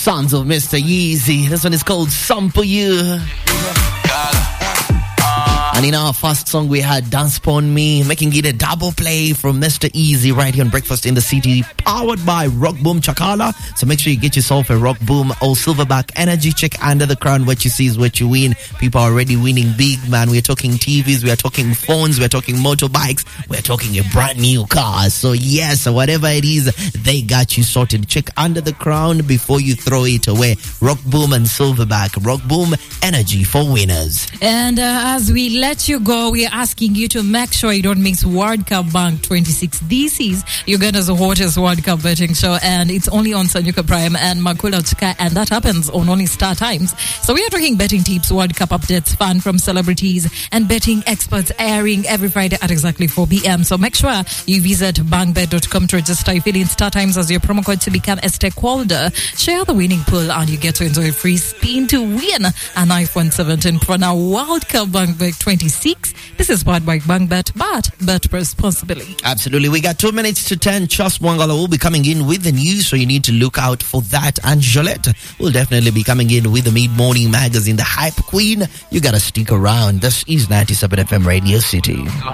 Sons of Mr. Yeezy. This one is called Sample You. And in our first song, we had Dance Upon Me, making it a double play from Mr. Easy right here on Breakfast in the City, powered by Rock Boom Chakala. So make sure you get yourself a Rock Boom or Silverback Energy. Check under the crown. What you see is what you win. People are already winning big, man. We're talking TVs, we're talking phones, we're talking motorbikes, we're talking a brand new car. So yes, whatever it is, they got you sorted. Check under the crown before you throw it away. Rock Boom and Silverback. Rock Boom Energy for winners. And as we let you go, we're asking you to make sure you don't miss World Cup Bank 26. This is Uganda's hottest World Cup betting show, and it's only on Sanyuka Prime and Makula Chika, and that happens on only Star Times. So we are talking betting tips, World Cup updates, fun from celebrities, and betting experts airing every Friday at exactly 4 p.m. So make sure you visit bankbet.com to register. You fill in Star Times as your promo code to become a stakeholder. Share the winning pool, and you get to enjoy a free spin to win an iPhone 17 Pro. Now, World Cup Bank Bet 26. This is powered by BankBet, but bet responsibly. Absolutely. We got 2 minutes to 10. Charles Mwangala will be coming in with the news, so you need to look out for that. And Jolette will definitely be coming in with the mid-morning magazine, The Hype Queen. You got to stick around. This is 97 FM Radio City.